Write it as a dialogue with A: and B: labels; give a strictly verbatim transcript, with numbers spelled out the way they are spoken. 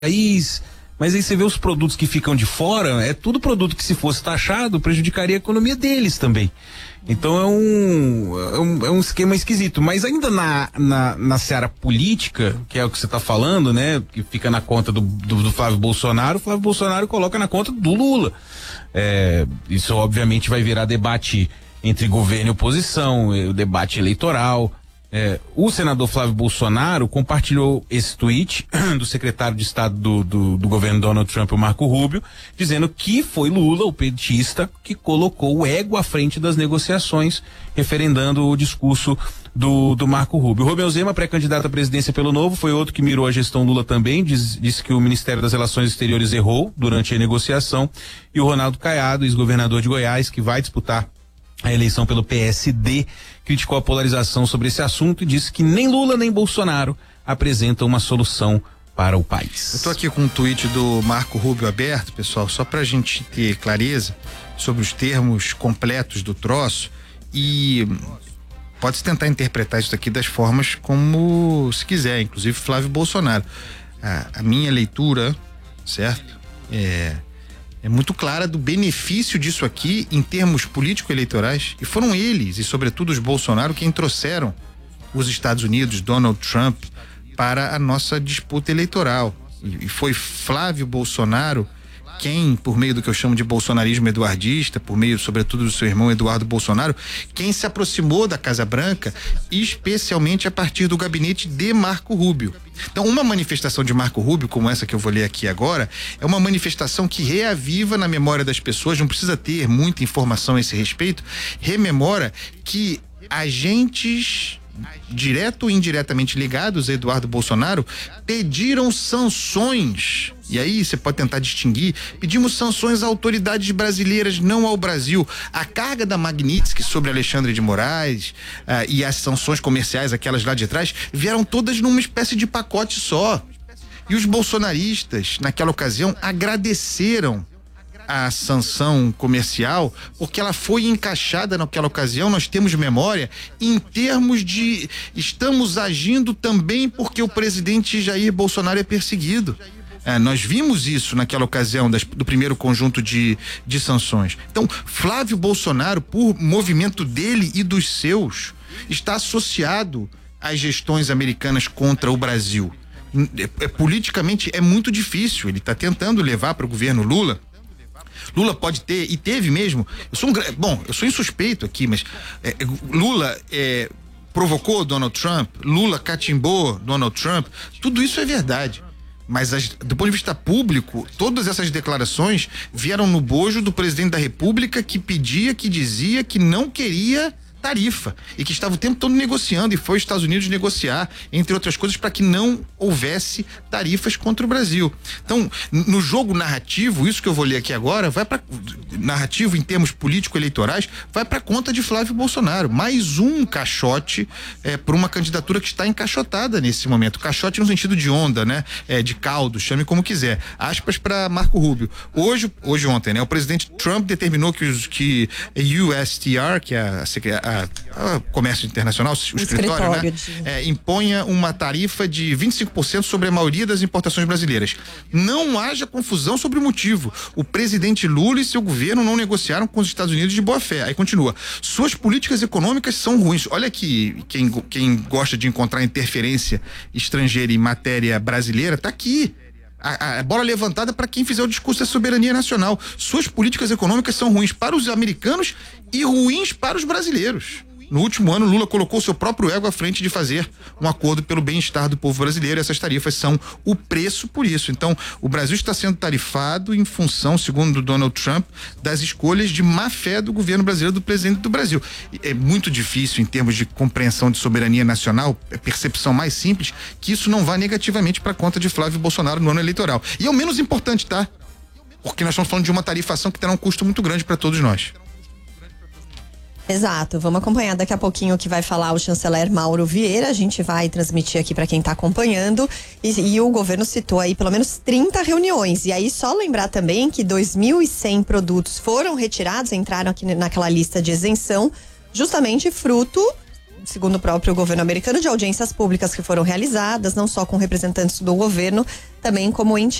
A: país. Mas aí você vê os produtos que ficam de fora, é tudo produto que, se fosse taxado, prejudicaria a economia deles também. Então é um, é um, é um esquema esquisito. Mas ainda na, na, na seara política, que é o que você está falando, né? Que fica na conta do, do, do Flávio Bolsonaro, o Flávio Bolsonaro coloca na conta do Lula. É, isso obviamente vai virar debate entre governo e oposição, o debate eleitoral. É, o senador Flávio Bolsonaro compartilhou esse tweet do secretário de Estado do, do, do governo Donald Trump, o Marco Rubio, dizendo que foi Lula, o petista, que colocou o ego à frente das negociações, referendando o discurso do, do Marco Rubio. O Romeu Zema, pré-candidato à presidência pelo Novo, foi outro que mirou a gestão Lula também, diz, disse que o Ministério das Relações Exteriores errou durante a negociação, e o Ronaldo Caiado, ex-governador de Goiás, que vai disputar a eleição pelo P S D, criticou a polarização sobre esse assunto e disse que nem Lula nem Bolsonaro apresentam uma solução para o país.
B: Eu tô aqui com um tweet do Marco Rubio aberto, pessoal, só pra gente ter clareza sobre os termos completos do troço, e pode-se tentar interpretar isso aqui das formas como se quiser, inclusive Flávio Bolsonaro. A, a minha leitura, certo? É... É muito clara do benefício disso aqui em termos político-eleitorais, e foram eles, e sobretudo os Bolsonaro, quem trouxeram os Estados Unidos, Donald Trump, para a nossa disputa eleitoral. E, e foi Flávio Bolsonaro quem, por meio do que eu chamo de bolsonarismo eduardista, por meio sobretudo do seu irmão Eduardo Bolsonaro, quem se aproximou da Casa Branca, especialmente a partir do gabinete de Marco Rubio. Então, uma manifestação de Marco Rubio, como essa que eu vou ler aqui agora, é uma manifestação que reaviva na memória das pessoas, não precisa ter muita informação a esse respeito, rememora que agentes direto ou indiretamente ligados a Eduardo Bolsonaro pediram sanções. E aí você pode tentar distinguir. Pedimos sanções a autoridades brasileiras, não ao Brasil. A carga da Magnitsky sobre Alexandre de Moraes ah, e as sanções comerciais, aquelas lá de trás, vieram todas numa espécie de pacote só. E os bolsonaristas, naquela ocasião, agradeceram a sanção comercial, porque ela foi encaixada naquela ocasião, nós temos memória, em termos de estamos agindo também porque o presidente Jair Bolsonaro é perseguido. É, nós vimos isso naquela ocasião das, do primeiro conjunto de, de sanções. Então, Flávio Bolsonaro, por movimento dele e dos seus, está associado às gestões americanas contra o Brasil. É, é, politicamente é muito difícil, ele está tentando levar para o governo Lula. Lula pode ter, e teve mesmo, eu sou um, bom, eu sou insuspeito aqui, mas é, Lula é, provocou Donald Trump, Lula catimbou Donald Trump, tudo isso é verdade. Mas as, do ponto de vista público, todas essas declarações vieram no bojo do presidente da República, que pedia, que dizia que não queria tarifa e que estava o tempo todo negociando, e foi aos Estados Unidos negociar, entre outras coisas, para que não houvesse tarifas contra o Brasil. Então, no jogo narrativo, isso que eu vou ler aqui agora, vai para narrativo em termos político-eleitorais, vai para conta de Flávio Bolsonaro. Mais um caixote é, por uma candidatura que está encaixotada nesse momento. Caixote no sentido de onda, né? É, de caldo, chame como quiser. Aspas para Marco Rubio. Hoje, hoje ontem, né? O presidente Trump determinou que os que U S T R, que é a, a A, a comércio internacional, o, o escritório, escritório né? de... é, imponha uma tarifa de vinte e cinco por cento sobre a maioria das importações brasileiras. Não haja confusão sobre o motivo. O presidente Lula e seu governo não negociaram com os Estados Unidos de boa fé. Aí continua. Suas políticas econômicas são ruins. Olha aqui, quem, quem gosta de encontrar interferência estrangeira em matéria brasileira, tá aqui. A, a bola levantada para quem fizer o discurso da soberania nacional. Suas políticas econômicas são ruins para os americanos e ruins para os brasileiros. No último ano, Lula colocou seu próprio ego à frente de fazer um acordo pelo bem-estar do povo brasileiro, e essas tarifas são o preço por isso. Então, o Brasil está sendo tarifado em função, segundo Donald Trump, das escolhas de má fé do governo brasileiro, do presidente do Brasil. É muito difícil, em termos de compreensão de soberania nacional, é percepção mais simples, que isso não vá negativamente para a conta de Flávio Bolsonaro no ano eleitoral. E é o menos importante, tá? Porque nós estamos falando de uma tarifação que terá um custo muito grande para todos nós.
C: Exato, vamos acompanhar daqui a pouquinho o que vai falar o chanceler Mauro Vieira. A gente vai transmitir aqui para quem está acompanhando, e, e o governo citou aí pelo menos trinta reuniões. E aí só lembrar também que dois mil e cem produtos foram retirados, entraram aqui naquela lista de isenção, justamente fruto segundo o próprio governo americano, de audiências públicas que foram realizadas, não só com representantes do governo, também como entidades